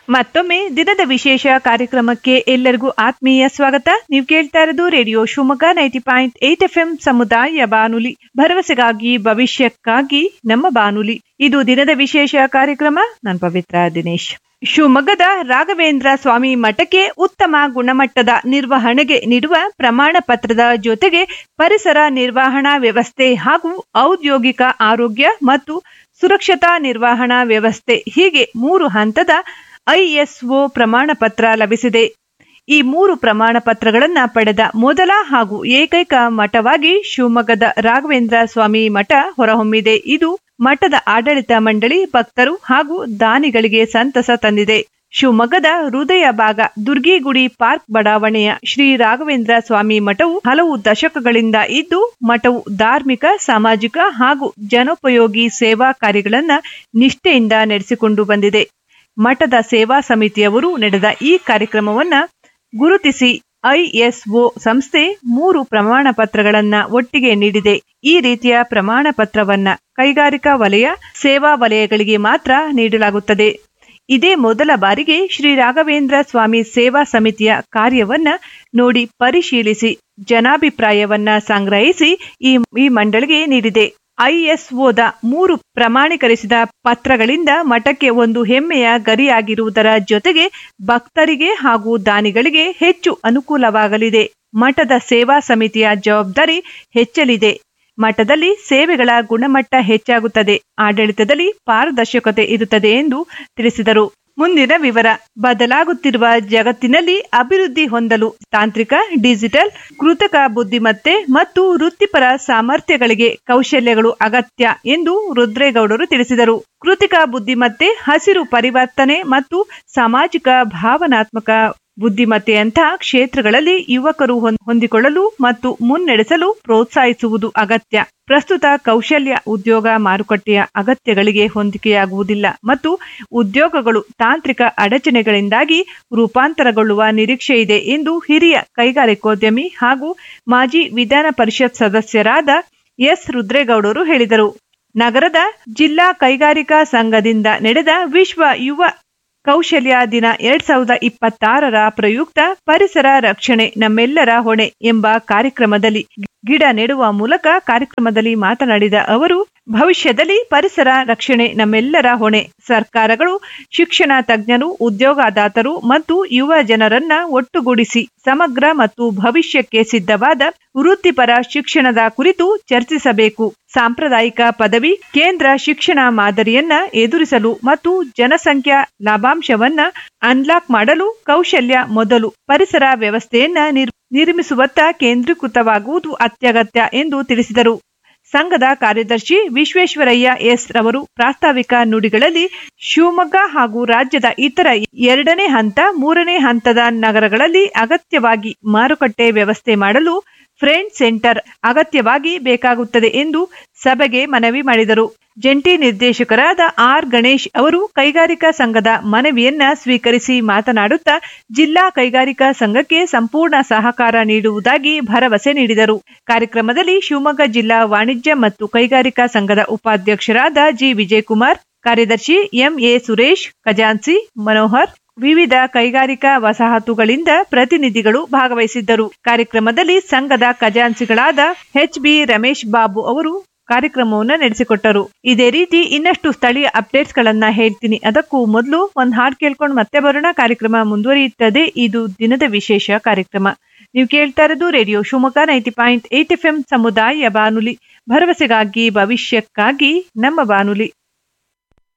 ಮತ್ತೊಮ್ಮೆ ದಿನದ ವಿಶೇಷ ಕಾರ್ಯಕ್ರಮಕ್ಕೆ ಎಲ್ಲರಿಗೂ ಆತ್ಮೀಯ ಸ್ವಾಗತ. ನೀವು ಕೇಳ್ತಾ ಇರೋದು ರೇಡಿಯೋ ಶಿವಮೊಗ್ಗ 90.8 FM ಸಮುದಾಯ ಬಾನುಲಿ, ಭರವಸೆಗಾಗಿ ಭವಿಷ್ಯಕ್ಕಾಗಿ ನಮ್ಮ ಬಾನುಲಿ. ಇದು ದಿನದ ವಿಶೇಷ ಕಾರ್ಯಕ್ರಮ. ನಾನು ಪವಿತ್ರ ದಿನೇಶ್. ಶಿವಮೊಗ್ಗದ ರಾಘವೇಂದ್ರ ಸ್ವಾಮಿ ಮಠಕ್ಕೆ ಉತ್ತಮ ಗುಣಮಟ್ಟದ ನಿರ್ವಹಣೆಗೆ ನೀಡುವ ಪ್ರಮಾಣ ಪತ್ರದ ಜೊತೆಗೆ ಪರಿಸರ ನಿರ್ವಹಣಾ ವ್ಯವಸ್ಥೆ ಹಾಗೂ ಔದ್ಯೋಗಿಕ ಆರೋಗ್ಯ ಮತ್ತು ಸುರಕ್ಷತಾ ನಿರ್ವಹಣಾ ವ್ಯವಸ್ಥೆ ಹೀಗೆ 3 ಹಂತದ ISO ಪ್ರಮಾಣ ಪತ್ರ ಲಭಿಸಿದೆ. ಈ 3 ಪ್ರಮಾಣ ಪತ್ರಗಳನ್ನು ಪಡೆದ ಮೊದಲ ಹಾಗೂ ಏಕೈಕ ಮಠವಾಗಿ ಶಿವಮೊಗ್ಗದ ರಾಘವೇಂದ್ರ ಸ್ವಾಮಿ ಮಠ ಹೊರಹೊಮ್ಮಿದೆ. ಇದು ಮಠದ ಆಡಳಿತ ಮಂಡಳಿ, ಭಕ್ತರು ಹಾಗೂ ದಾನಿಗಳಿಗೆ ಸಂತಸ ತಂದಿದೆ. ಶಿವಮೊಗ್ಗದ ಹೃದಯ ಭಾಗ ದುರ್ಗಿಗುಡಿ ಪಾರ್ಕ್ ಬಡಾವಣೆಯ ಶ್ರೀ ರಾಘವೇಂದ್ರ ಸ್ವಾಮಿ ಮಠವು ಹಲವು ದಶಕಗಳಿಂದ ಇದ್ದು, ಮಠವು ಧಾರ್ಮಿಕ, ಸಾಮಾಜಿಕ ಹಾಗೂ ಜನೋಪಯೋಗಿ ಸೇವಾ ಕಾರ್ಯಗಳನ್ನು ನಿಷ್ಠೆಯಿಂದ ನಡೆಸಿಕೊಂಡು ಬಂದಿದೆ. ಮಠದ ಸೇವಾ ಸಮಿತಿಯವರು ನಡೆದ ಈ ಕಾರ್ಯಕ್ರಮವನ್ನ ಗುರುತಿಸಿ ISO ಸಂಸ್ಥೆ 3 ಪ್ರಮಾಣ ಪತ್ರಗಳನ್ನ ಒಟ್ಟಿಗೆ ನೀಡಿದೆ. ಈ ರೀತಿಯ ಪ್ರಮಾಣ ಪತ್ರವನ್ನ ಕೈಗಾರಿಕಾ ವಲಯ, ಸೇವಾ ವಲಯಗಳಿಗೆ ಮಾತ್ರ ನೀಡಲಾಗುತ್ತದೆ. ಇದೇ ಮೊದಲ ಬಾರಿಗೆ ಶ್ರೀ ರಾಘವೇಂದ್ರ ಸ್ವಾಮಿ ಸೇವಾ ಸಮಿತಿಯ ಕಾರ್ಯವನ್ನ ನೋಡಿ ಪರಿಶೀಲಿಸಿ ಜನಾಭಿಪ್ರಾಯವನ್ನ ಸಂಗ್ರಹಿಸಿ ಈ ಮಂಡಳಿಗೆ ನೀಡಿದೆ. ISOದ 3 ಪ್ರಮಾಣೀಕರಿಸಿದ ಪತ್ರಗಳಿಂದ ಮಠಕ್ಕೆ ಒಂದು ಹೆಮ್ಮೆಯ ಗರಿಯಾಗಿರುವುದರ ಜೊತೆಗೆ ಭಕ್ತರಿಗೆ ಹಾಗೂ ದಾನಿಗಳಿಗೆ ಹೆಚ್ಚು ಅನುಕೂಲವಾಗಲಿದೆ. ಮಠದ ಸೇವಾ ಸಮಿತಿಯ ಜವಾಬ್ದಾರಿ ಹೆಚ್ಚಲಿದೆ. ಮಠದಲ್ಲಿ ಸೇವೆಗಳ ಗುಣಮಟ್ಟ ಹೆಚ್ಚಾಗುತ್ತದೆ, ಆಡಳಿತದಲ್ಲಿ ಪಾರದರ್ಶಕತೆ ಇರುತ್ತದೆ ಎಂದು ತಿಳಿಸಿದರು. ಮುಂದಿನ ವಿವರ. ಬದಲಾಗುತ್ತಿರುವ ಜಗತ್ತಿನಲ್ಲಿ ಅಭಿವೃದ್ಧಿ ಹೊಂದಲು ತಾಂತ್ರಿಕ, ಡಿಜಿಟಲ್, ಕೃತಕ ಬುದ್ಧಿಮತ್ತೆ ಮತ್ತು ವೃತ್ತಿಪರ ಸಾಮರ್ಥ್ಯಗಳಿಗೆ ಕೌಶಲ್ಯಗಳು ಅಗತ್ಯ ಎಂದು ರುದ್ರೇಗೌಡರು ತಿಳಿಸಿದರು. ಕೃತಕ ಬುದ್ಧಿಮತ್ತೆ, ಹಸಿರು ಪರಿವರ್ತನೆ ಮತ್ತು ಸಾಮಾಜಿಕ ಭಾವನಾತ್ಮಕ ಬುದ್ಧಿಮತ್ತೆಯಂತಹ ಕ್ಷೇತ್ರಗಳಲ್ಲಿ ಯುವಕರು ಹೊಂದಿಕೊಳ್ಳಲು ಮತ್ತು ಮುನ್ನಡೆಸಲು ಪ್ರೋತ್ಸಾಹಿಸುವುದು ಅಗತ್ಯ. ಪ್ರಸ್ತುತ ಕೌಶಲ್ಯ ಉದ್ಯೋಗ ಮಾರುಕಟ್ಟೆಯ ಅಗತ್ಯಗಳಿಗೆ ಹೊಂದಿಕೆಯಾಗುವುದಿಲ್ಲ ಮತ್ತು ಉದ್ಯೋಗಗಳು ತಾಂತ್ರಿಕ ಅಡಚಣೆಗಳಿಂದಾಗಿ ರೂಪಾಂತರಗೊಳ್ಳುವ ನಿರೀಕ್ಷೆ ಇದೆ ಎಂದು ಹಿರಿಯ ಕೈಗಾರಿಕೋದ್ಯಮಿ ಹಾಗೂ ಮಾಜಿ ವಿಧಾನ ಪರಿಷತ್ ಸದಸ್ಯರಾದ ಎಸ್ ರುದ್ರೇಗೌಡರು ಹೇಳಿದರು. ನಗರದ ಜಿಲ್ಲಾ ಕೈಗಾರಿಕಾ ಸಂಘದಿಂದ ನಡೆದ ವಿಶ್ವ ಯುವ ಕೌಶಲ್ಯ ದಿನ 2026ರ ಪ್ರಯುಕ್ತ ಪರಿಸರ ರಕ್ಷಣೆ ನಮ್ಮೆಲ್ಲರ ಹೊಣೆ ಎಂಬ ಕಾರ್ಯಕ್ರಮದಲ್ಲಿ ಗಿಡ ನೆಡುವ ಮೂಲಕ ಕಾರ್ಯಕ್ರಮದಲ್ಲಿ ಮಾತನಾಡಿದ ಅವರು, ಭವಿಷ್ಯದಲ್ಲಿ ಪರಿಸರ ರಕ್ಷಣೆ ನಮ್ಮೆಲ್ಲರ ಹೊಣೆ. ಸರ್ಕಾರಗಳು, ಶಿಕ್ಷಣ ತಜ್ಞರು, ಉದ್ಯೋಗದಾತರು ಮತ್ತು ಯುವ ಜನರನ್ನ ಒಟ್ಟುಗೂಡಿಸಿ ಸಮಗ್ರ ಮತ್ತು ಭವಿಷ್ಯಕ್ಕೆ ಸಿದ್ಧವಾದ ವೃತ್ತಿಪರ ಶಿಕ್ಷಣದ ಕುರಿತು ಚರ್ಚಿಸಬೇಕು. ಸಾಂಪ್ರದಾಯಿಕ ಪದವಿ ಕೇಂದ್ರ ಶಿಕ್ಷಣ ಮಾದರಿಯನ್ನ ಎದುರಿಸಲು ಮತ್ತು ಜನಸಂಖ್ಯಾ ಲಾಭಾಂಶವನ್ನ ಅನ್ಲಾಕ್ ಮಾಡಲು ಕೌಶಲ್ಯ ಮೊದಲು ಪರಿಸರ ವ್ಯವಸ್ಥೆಯನ್ನ ನಿರ್ಮಿಸುವತ್ತ ಕೇಂದ್ರೀಕೃತವಾಗುವುದು ಅತ್ಯಗತ್ಯ ಎಂದು ತಿಳಿಸಿದರು. ಸಂಘದ ಕಾರ್ಯದರ್ಶಿ ವಿಶ್ವೇಶ್ವರಯ್ಯ ಎಸ್ ರವರು ಪ್ರಾಸ್ತಾವಿಕ ನುಡಿಗಳಲ್ಲಿ ಶಿವಮೊಗ್ಗ ಹಾಗೂ ರಾಜ್ಯದ ಇತರ 2ನೇ ಹಂತ, 3ನೇ ಹಂತದ ನಗರಗಳಲ್ಲಿ ಅಗತ್ಯವಾಗಿ ಮಾರುಕಟ್ಟೆ ವ್ಯವಸ್ಥೆ ಮಾಡಲು ಫ್ರೆಂಡ್ ಸೆಂಟರ್ ಅಗತ್ಯವಾಗಿ ಬೇಕಾಗುತ್ತದೆ ಎಂದು ಸಭೆಗೆ ಮನವಿ ಮಾಡಿದರು. ಜಂಟಿ ನಿರ್ದೇಶಕರಾದ ಆರ್ ಗಣೇಶ್ ಅವರು ಕೈಗಾರಿಕಾ ಸಂಘದ ಮನವಿಯನ್ನ ಸ್ವೀಕರಿಸಿ ಮಾತನಾಡುತ್ತಾ ಜಿಲ್ಲಾ ಕೈಗಾರಿಕಾ ಸಂಘಕ್ಕೆ ಸಂಪೂರ್ಣ ಸಹಕಾರ ನೀಡುವುದಾಗಿ ಭರವಸೆ ನೀಡಿದರು. ಕಾರ್ಯಕ್ರಮದಲ್ಲಿ ಶಿವಮೊಗ್ಗ ಜಿಲ್ಲಾ ವಾಣಿಜ್ಯ ಮತ್ತು ಕೈಗಾರಿಕಾ ಸಂಘದ ಉಪಾಧ್ಯಕ್ಷರಾದ ಜಿ ವಿಜಯಕುಮಾರ್, ಕಾರ್ಯದರ್ಶಿ ಎಂಎ ಸುರೇಶ್, ಖಜಾನ್ಸಿ ಮನೋಹರ್, ವಿವಿಧ ಕೈಗಾರಿಕಾ ವಸಾಹತುಗಳಿಂದ ಪ್ರತಿನಿಧಿಗಳು ಭಾಗವಹಿಸಿದ್ದರು. ಕಾರ್ಯಕ್ರಮದಲ್ಲಿ ಸಂಘದ ಖಜಾನ್ಸಿಗಳಾದ HB ರಮೇಶ್ ಬಾಬು ಅವರು ಕಾರ್ಯಕ್ರಮವನ್ನು ನಡೆಸಿಕೊಟ್ಟರು. ಇದೇ ರೀತಿ ಇನ್ನಷ್ಟು ಸ್ಥಳೀಯ ಅಪ್ಡೇಟ್ಸ್ ಗಳನ್ನ ಹೇಳ್ತೀನಿ. ಅದಕ್ಕೂ ಮೊದಲು ಒಂದು ಹಾಡು ಕೇಳ್ಕೊಂಡು ಮತ್ತೆ ಬರೋಣ. ಕಾರ್ಯಕ್ರಮ ಮುಂದುವರಿಯುತ್ತದೆ. ಇದು ದಿನದ ವಿಶೇಷ ಕಾರ್ಯಕ್ರಮ. ನೀವು ಕೇಳ್ತಾ ಇರೋದು ರೇಡಿಯೋ ಶಿವಮೊಗ್ಗ 90.8 FM ಸಮುದಾಯ ಬಾನುಲಿ, ಭರವಸೆಗಾಗಿ ಭವಿಷ್ಯಕ್ಕಾಗಿ ನಮ್ಮ ಬಾನುಲಿ.